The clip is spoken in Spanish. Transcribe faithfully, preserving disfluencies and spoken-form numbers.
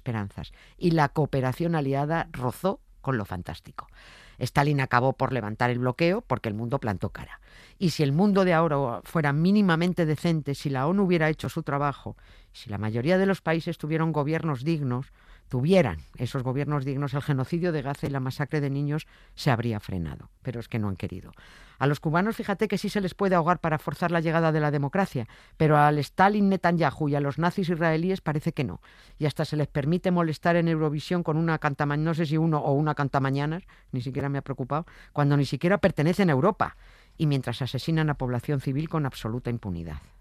esperanzas y la cooperación aliada rozó con lo fantástico. Stalin acabó por levantar el bloqueo porque el mundo plantó cara. Y si el mundo de ahora fuera mínimamente decente, si la ONU hubiera hecho su trabajo, si la mayoría de los países tuvieran gobiernos dignos, tuvieran esos gobiernos dignos, el genocidio de Gaza y la masacre de niños se habría frenado. Pero es que no han querido. A los cubanos, fíjate que sí se les puede ahogar para forzar la llegada de la democracia, pero al Stalin Netanyahu y a los nazis israelíes parece que no. Y hasta se les permite molestar en Eurovisión con una cantamañanas, no sé si uno o una cantamañanas, ni siquiera me ha preocupado, cuando ni siquiera pertenecen a Europa, y mientras asesinan a población civil con absoluta impunidad.